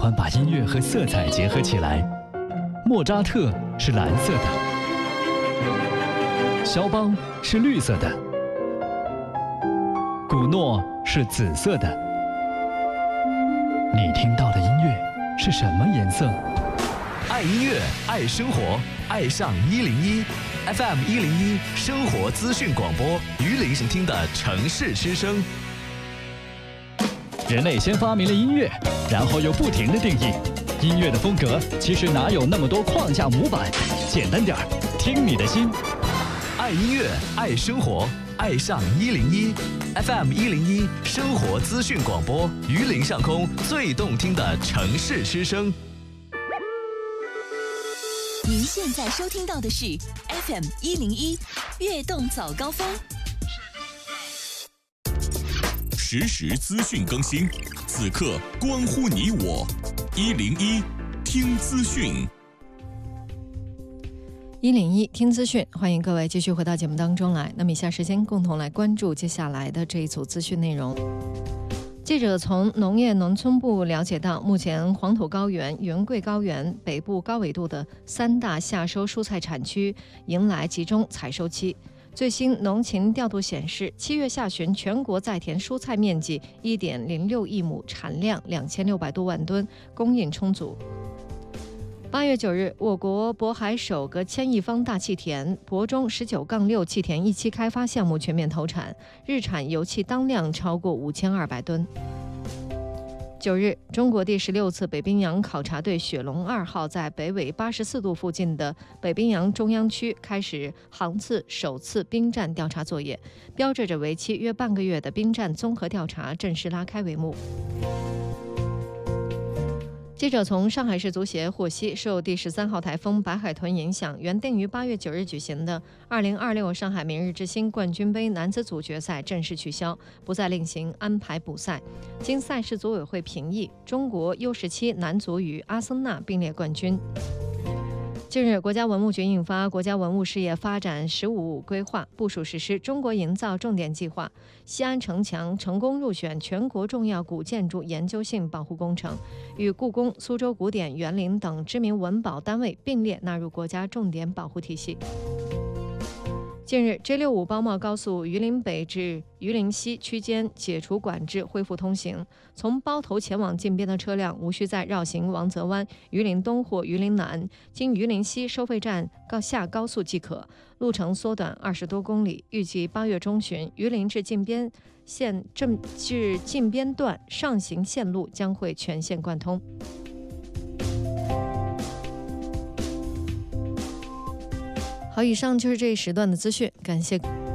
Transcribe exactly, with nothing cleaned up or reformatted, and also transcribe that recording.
欢把音乐和色彩结合起来。莫扎特是蓝色的，肖邦是绿色的，古诺是紫色的。你听到的音乐是什么颜色？ 爱音乐，爱生活，爱上一零一 F M 一零一生活资讯广播，于林行听的城市之声。 人类先发明了音乐，然后又不停地定义音乐的风格，其实哪有那么多框架模板？简单点儿，听你的心。 爱音乐，爱生活，爱上一零一 F M 一零一生活资讯广播，于林上空最动听的城市之声。 您现在收听到的是 F M 一零一悦动早高峰， 实时资讯更新，此刻关乎你我。一零一听资讯， 一零一听资讯，欢迎各位继续回到节目当中来。那么以下时间共同来关注接下来的这一组资讯内容。记者从农业农村部了解到，目前黄土高原、云贵高原北部高纬度的三大夏收蔬菜产区迎来集中采收期。最新农情调度显示，七月下旬全国在田蔬菜面积 一点零六亿亩，产量两千六百多万吨，供应充足。八月九日，我国渤海首个千亿方大气田渤中十九杠六气田一期开发项目全面投产，日产油气当量超过五千二百吨。九日，中国第十六次北冰洋考察队雪龙二号在北纬八十四度附近的北冰洋中央区开始航次首次冰站调查作业，标志着为期约半个月的冰站综合调查正式拉开帷幕。记者从上海市足协获悉，受第十三号台风白海豚影响，原定于八月九日举行的二零二六上海明日之星冠军杯男子组决赛正式取消，不再另行安排补赛。经赛事组委会评议，中国 U 十七男足与阿森纳并列冠军。近日，国家文物局印发《国家文物事业发展“十五五”规划》，部署实施中国营造重点计划。西安城墙成功入选全国重要古建筑研究性保护工程，与故宫、苏州古典园林等知名文保单位并列纳入国家重点保护体系。近日 J 六五包茂高速榆林北至榆林西区间解除管制，恢复通行。从包头前往近边的车辆无需再绕行王泽湾、榆林东或榆林南，经榆林西收费站下高速即可，路程缩短二十多公里。预计八月中旬，榆林至近边线正至近边段上行线路将会全线贯通。好，以上就是这一时段的资讯，感谢。